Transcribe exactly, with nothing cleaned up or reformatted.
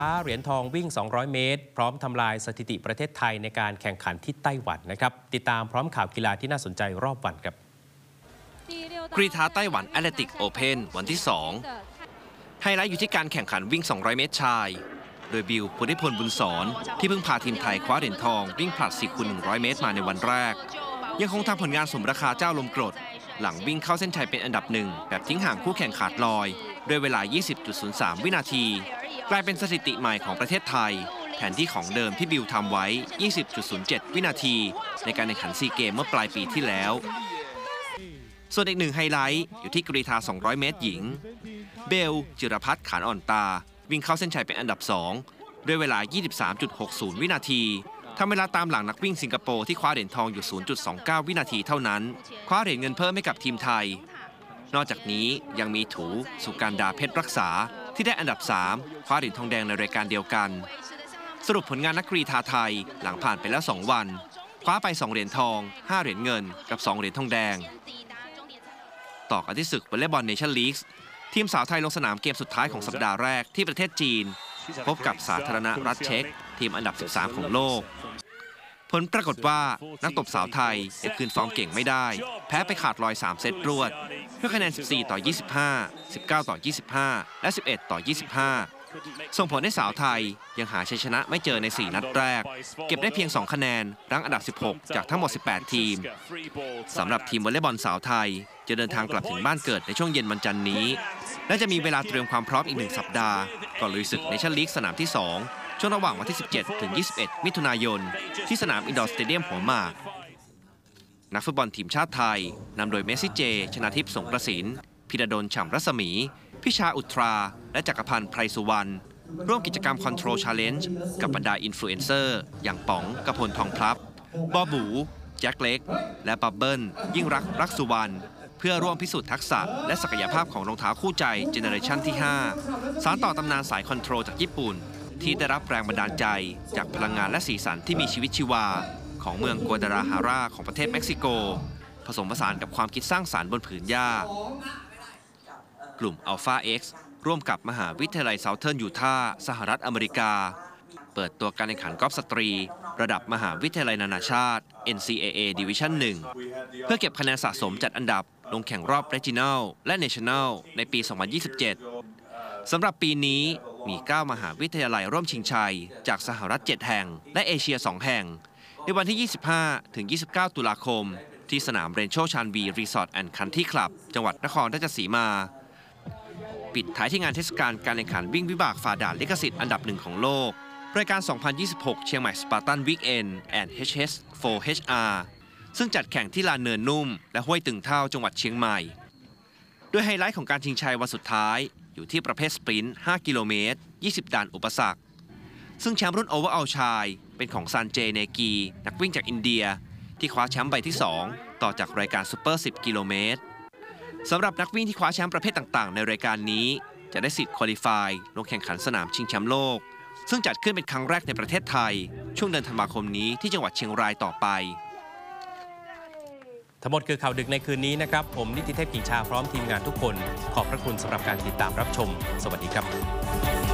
คว้าเหรียญทองวิ่ง สองร้อย เมตร พร้อมทำลายสถิติประเทศไทยในการแข่งขันที่ไต้หวันนะครับติดตามพร้อมข่าวกีฬาที่น่าสนใจรอบวันครับกรีฑาไต้หวันแอตเลติกโอเพนวันที่ สอง ไฮไลท์อยู่ที่การแข่งขันวิ่ง สองร้อย เมตรชาย โดยบิว พุทธิพล บุญสอนที่เพิ่งพาทีมไทยคว้าเหรียญทองวิ่งผลัด สี่คูณหนึ่งร้อย เมตรมาในวันแรกยังคงทำผลงานสมราคาเจ้าลมกรดหลังวิ่งเข้าเส้นชัยเป็นอันดับหนึ่งแบบทิ้งห่างคู่แข่งขาดลอยด้วยเวลา ยี่สิบจุดศูนย์สาม วินาทีกลายเป็นสถิติใหม่ของประเทศไทยแทนที่ของเดิมที่บิวทำไว้ ยี่สิบจุดศูนย์เจ็ด วินาทีในการแข่งขันซีเกมเมื่อปลายปีที่แล้วส่วนอีกหนึ่งไฮไลท์อยู่ที่กรีฑา สองร้อย เมตรหญิงเบล จิรพัฒน์ ขานอ่อนตาวิ่งเข้าเส้นชัยเป็นอันดับสองด้วยเวลา ยี่สิบสามจุดหกศูนย์ วินาทีทำเวลาตามหลังนักวิ่งสิงคโปร์ที่คว้าเหรียญทองอยู่ ศูนย์จุดสองเก้า วินาทีเท่านั้นคว้าเหรียญเงินเพิ่มให้กับทีมไทยนอกจากนี้ยังมีถูสุการดาเพชรรักษาที่ได้อันดับสามคว้าเหรียญทองแดงในรายการเดียวกันสรุปผลงานนักกรีฑาไทยหลังผ่านไปแล้วสองวันคว้าไปสองเหรียญทองห้าเหรียญเงินกับสองเหรียญทองแดงต่อกันที่ศึกวอลเลย์บอลเนชั่นลีกทีมสาวไทยลงสนามเกมสุดท้ายของสัปดาห์แรกที่ประเทศจีนพบกับสาธารณรัฐเช็กทีมอันดับสิบสามของโลกผลปรากฏว่านักตบสาวไทยยังคืนฟอร์มเก่งไม่ได้แพ้ไปขาดลอยสามเซตรวดด้วยคะแนนสิบสี่ต่อยี่สิบห้า สิบเก้าต่อยี่สิบห้าและสิบเอ็ดต่อยี่สิบห้าส่งผลให้สาวไทยยังหาชัยชนะไม่เจอในสี่นัดแรกเก็บได้เพียงสองคะแนนรั้งอันดับสิบหกจากทั้งหมดสิบแปดทีมสำหรับทีมวอลเลย์บอลสาวไทยจะเดินทางกลับถึงบ้านเกิดในช่วงเย็นวันจันทร์นี้และจะมีเวลาเตรียมความพร้อมอีกหนึ่งสัปดาห์ก่อนลุยศึกเนชั่นลีกสนามที่สองช่วงระหว่างวันที่สิบเจ็ดถึงยี่สิบเอ็ดมิถุนายนที่สนามอินดอร์สเตเดียมหัวหมากนักฟุตบอลทีมชาติไทยนำโดยเมสซี่เจชนาทิพย์สงกระสินพิรดลฉ่ำรัศมีพิชาอุตราและจักรพันธ์ไพรสุวรรณร่วมกิจกรรม Control Challenge กับบรรดาอินฟลูเอนเซอร์อย่างป๋องกพลทองพลับบอบูแจ็คเล็กและบับเบิ้ลยิ่งรักรักสุวรรณเพื่อร่วมพิสูจน์ทักษะและศักยภาพของรองเท้าคู่ใจเจเนอเรชันที่ห้าสานต่อตำนานสายคอนโทรลจากญี่ปุ่นที่ได้รับแรงบันดาลใจจากพลังงานและสีสันที่มีชีวิตชีวาของเมืองกัวดาราฮาราของประเทศเม็กซิโกผสมผสานกับความคิดสร้างสรรค์บนผืนหญ้ากลุ่ม Alpha X ร่วมกับมหาวิทยาลัยเซาเทิร์นยูทาห์สหรัฐอเมริกาเปิดตัวการแข่งขันกอล์ฟสตรีระดับมหาวิทยาลัยนานาชาติ เอ็น ซี เอ เอ Division หนึ่งเพื่อเก็บคะแนนสะสมจัดอันดับลงแข่งรอบ Regional และ National ในปี สองพันยี่สิบเจ็ด สำหรับปีนี้มีเก้ามหาวิทยาลัยร่วมชิงชัยจากสหรัฐเจ็ดแห่งและเอเชียสองแห่งในวันที่ ยี่สิบห้าถึงยี่สิบเก้า ตุลาคมที่สนามเรนโชชานวีรีสอร์ทแอนด์คันทรีคลับจังหวัดนครราชสีมาปิดท้ายที่งานเทศกาลการแข่งขันวิ่งวิบากฝ่าด่านลิขสิทธิ์อันดับหนึ่งของโลกรายการ สองพันยี่สิบหก เชียงใหม่สปาร์ตันวีคเอนด์แอนด์ เอช เอส โฟร์ เอช อาร์ ซึ่งจัดแข่งที่ลานเนินนุ่มและห้วยตึงเท่าจังหวัดเชียงใหม่โดยไฮไลท์ของการชิงชัยวันสุดท้ายอยู่ที่ประเภทสปรินต์ห้ากิโลเมตรยี่สิบด่านอุปสรรคซึ่งแชมป์รุ่นโอเวอร์ออลชายเป็นของซันเจเนกีนักวิ่งจากอินเดียที่คว้าแชมป์ใบที่สองต่อจากรายการซูเปอร์สิบกิโลเมตรสำหรับนักวิ่งที่คว้าแชมป์ประเภทต่างๆในรายการนี้จะได้สิทธิ์ควอลิฟายลงแข่งขันสนามชิงแชมป์โลกซึ่งจัดขึ้นเป็นครั้งแรกในประเทศไทยช่วงเดือนธันวาคมนี้ที่จังหวัดเชียงรายต่อไปทั้งหมดคือข่าวดึกในคืนนี้นะครับผมนิติเทพกิ่งชาพร้อมทีมงานทุกคนขอบพระคุณสำหรับการติดตามรับชมสวัสดีครับ